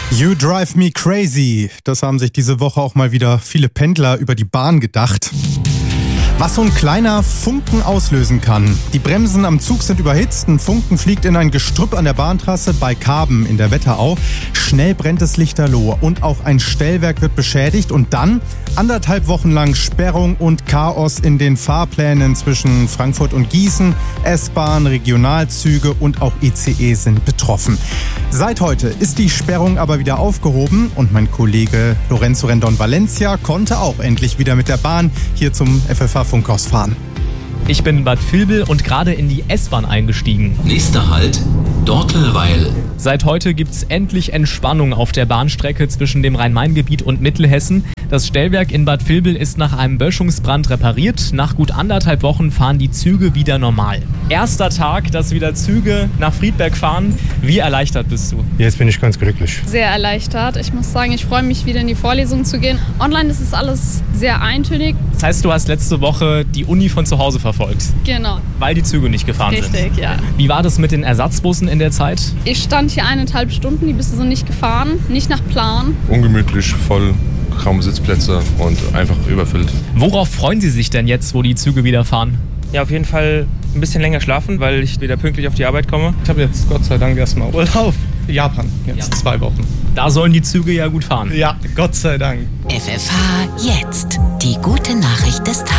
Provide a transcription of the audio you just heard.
You drive me crazy. Das haben sich diese Woche auch mal wieder viele Pendler über die Bahn gedacht. Was so ein kleiner Funken auslösen kann. Die Bremsen am Zug sind überhitzt, ein Funken fliegt in ein Gestrüpp an der Bahntrasse bei Karben in der Wetterau. Schnell brennt es lichterloh und auch ein Stellwerk wird beschädigt und dann 1,5 Wochen lang Sperrung und Chaos in den Fahrplänen zwischen Frankfurt und Gießen. S-Bahn, Regionalzüge und auch ICE sind betroffen. Seit heute ist die Sperrung aber wieder aufgehoben und mein Kollege Lorenzo Rendon Valencia konnte auch endlich wieder mit der Bahn hier zum FFH-Funkhaus fahren. Ich bin in Bad Vilbel und gerade in die S-Bahn eingestiegen. Nächster Halt, Dortelweil. Seit heute gibt's endlich Entspannung auf der Bahnstrecke zwischen dem Rhein-Main-Gebiet und Mittelhessen. Das Stellwerk in Bad Vilbel ist nach einem Böschungsbrand repariert. Nach gut 1,5 Wochen fahren die Züge wieder normal. Erster Tag, dass wieder Züge nach Friedberg fahren. Wie erleichtert bist du? Jetzt bin ich ganz glücklich. Sehr erleichtert. Ich muss sagen, ich freue mich, wieder in die Vorlesung zu gehen. Online ist es alles sehr eintönig. Das heißt, du hast letzte Woche die Uni von zu Hause verfolgt? Genau. Weil die Züge nicht gefahren sind? Richtig, ja. Wie war das mit den Ersatzbussen in der Zeit? Ich stand hier 1,5 Stunden, die Busse sind nicht gefahren, nicht nach Plan. Ungemütlich, voll, kaum Sitzplätze und einfach überfüllt. Worauf freuen Sie sich denn jetzt, wo die Züge wieder fahren? Ja, auf jeden Fall ein bisschen länger schlafen, weil ich wieder pünktlich auf die Arbeit komme. Ich habe jetzt Gott sei Dank erstmal Urlaub. Japan, jetzt 2 Wochen. Da sollen die Züge ja gut fahren. Ja, Gott sei Dank. FFH jetzt. Die gute Nachricht des Tages.